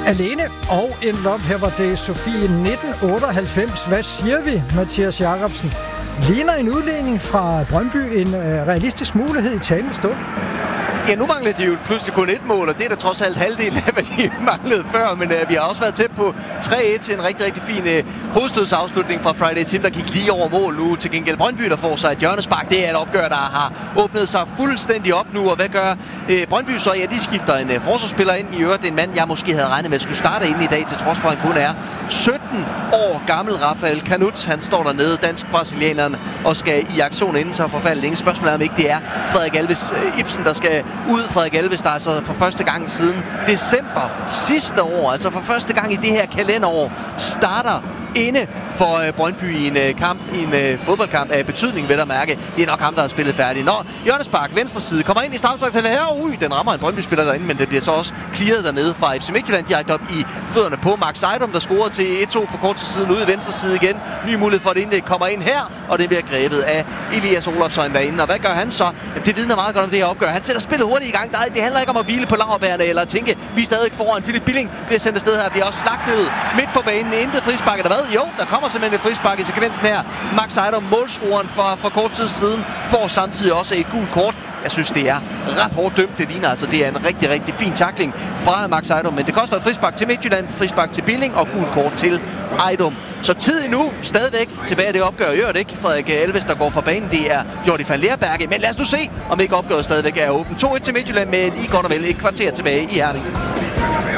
Alene og en lop. Her var det Sofie 1998. Hvad siger vi, Mathias Jacobsen? Ligner en udledning fra Brøndby en realistisk mulighed i talende stund? Ja, nu mangler de jo pludselig kun et mål, og det er da trods alt halvdelen af, hvad de manglede før. Men vi har også været tæt på 3-1 til en rigtig, rigtig fin hovedstødsafslutning fra Friday Tim, der gik lige over mål nu. Til gengæld Brøndby, der får sig et hjørnespark. Det er et opgør, der har åbnet sig fuldstændig op nu. Og hvad gør Brøndby så? Ja, de skifter en forsvarsspiller ind. I øvrigt en mand, jeg måske havde regnet med at skulle starte ind i dag, til trods for, at han kun er 17 år gammel. Rafael Canut, han står dernede, dansk-brasilianeren, og skal i aktion inden så forfaldet længe. Spørgsmålet er, om ikke det er Frederik Alves Ibsen, der skal ud. Frederik Alves, der altså for første gang siden december sidste år, altså for første gang i det her kalenderår, starter inde for Brøndby i en kamp, i en fodboldkamp af betydning, vil der mærke. Det er nok ham, der har spillet færdig. Når Hjørnespark, venstre side, kommer ind i straffesparksfeltet her, den rammer en Brøndby-spiller derinde, men det bliver så også clearet dernede fra FC Midtjylland direkte op i fødderne på Max Ejdom, der scorer til 1-2 for kort til siden ude i venstre side igen. Ny mulighed for, at indlæg kommer ind her, og det bliver grebet af Elias Olofsson derinde. Og hvad gør han så? Jamen, det vidner meget godt om det her opgør. Han sætter spillet hurtigt i gang. Det handler ikke om at hvile på laurbærrene eller at tænke, vi er stadig foran. Philip Billing bliver sendt afsted her, bliver også slagt ned midt på banen. Intet frispark eller hvad? Jo, der kommer simpelthen et frispark i sekvensen her. Max Ejdom, målscoren for kort tid siden, får samtidig også et gult kort. Jeg synes, det er ret hårdt dømt. Det ligner altså, det er en rigtig, rigtig fin tackling fra Max Ejdom. Men det koster et frispark til Midtjylland, frispark til Billing og gult kort til Ejdom. Så tid endnu, stadigvæk tilbage det opgør. Gør det ikke Frederik Alves, der går fra banen. Det er Jordi van Leerberge. Men lad os nu se, om ikke opgøret stadigvæk er åbent. 2-1 til Midtjylland med lige godt og vel et kvarter tilbage i Herning.